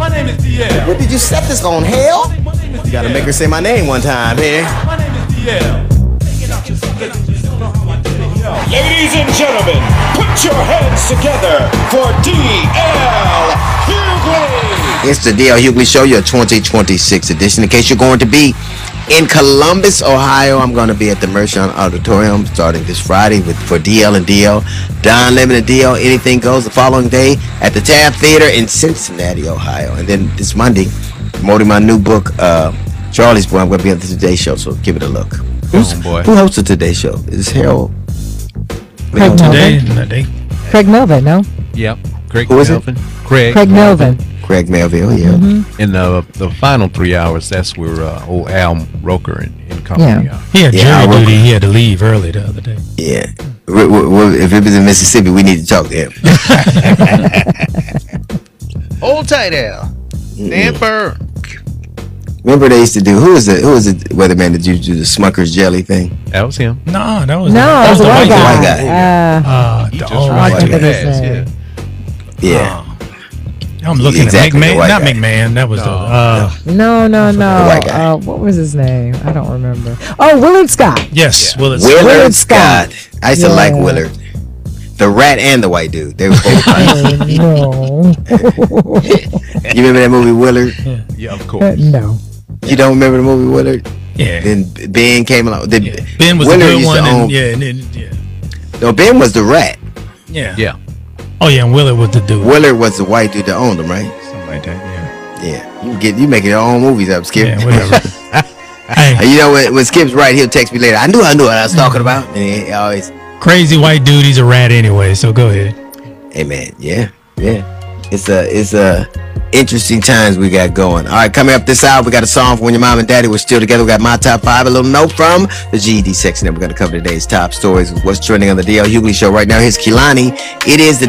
name is DL. What did you set this on hell? You gotta make her say my name one time here. My name is DL. Ladies and gentlemen, put your hands together for D.L. Hughley. It's the D.L. Hughley Show, your 2026 edition. In case you're going to be in Columbus, Ohio, I'm going to be at the Mershon Auditorium starting this Friday for DL and DL. Don Lemon and DL, Anything Goes. The following day at the Taft Theater in Cincinnati, Ohio. And then this Monday, promoting my new book, Charlie's Boy. I'm going to be on the Today Show, so give it a look. Who hosts the Today Show? Is Harold? Craig Melvin. Craig Melvin, no? Yep. Craig Who is it? Melvin. Craig Melvin. Craig Melville, yeah. Mm-hmm. In the final 3 hours, that's where old Al Roker and company. Yeah. He had jury duty. He had to leave early the other day. Yeah. If it was in Mississippi, we need to talk to him. Old tight Al. Dan Burr. Remember they used to do, who was the weatherman that used to do the Smucker's jelly thing? That was him. No, that was the white guy. White guy. He the just old right white to guy. ass, yeah. Yeah. I'm looking Exactly, at the McMahon. white Not guy. McMahon. That was No. The white guy. What was his name? I don't remember. Oh, Willard Scott. yes. Well, it's Willard Scott. Scott. I used to Yeah. like Willard. The rat and the white dude. They were both funny. No. You remember that movie Willard? Yeah, of course. No. You don't remember the movie Willard? yeah. Then Ben came along. Ben was the Willard good used to one. own- And, yeah, and then, yeah. No, Ben was the rat. Yeah. Yeah. Oh yeah, and Willard was the dude. Willard was the white dude that owned him, right? Something like that. Yeah. Yeah. You making your own movies up, Skip. Yeah. Whatever. Hey, You know when Skip's right, he'll text me later. I knew what I was talking about. And he always, crazy white dude. He's a rat anyway. So go ahead. hey man, yeah. It's a interesting times we got going. All right, coming up this hour, we got a song for when your mom and daddy were still together. We got my top 5, a little note from the GED section. Then we're going to cover today's top stories, what's trending on the DL Hughley Show right now. Here's Kehlani. It is the